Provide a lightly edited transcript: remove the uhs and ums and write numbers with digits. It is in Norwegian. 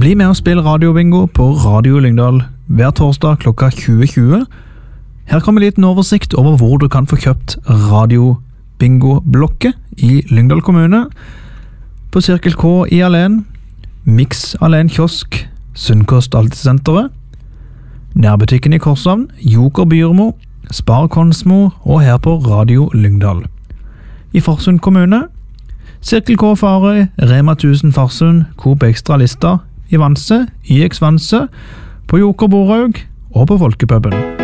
Bli med og spill radiobingo på Radio Lyngdal hver torsdag klokka 20.20. Her kommer en liten oversikt over hvor du kan få kjøpt radiobingo-blokket i Lyngdal kommune. På Cirkel K i Alen, Mix Alen kiosk, Sunnkost Alltidssenteret, nærbutikken i Korshavn, Joker Byrmo, Spar Konsmo og her på Radio Lyngdal. I Farsund kommune, Cirkel K Farøy, Rema 1000 Farsund, Coop Extra Lista, i Vanse, YX Vanse, på Joker Boraug og på Folkepuben.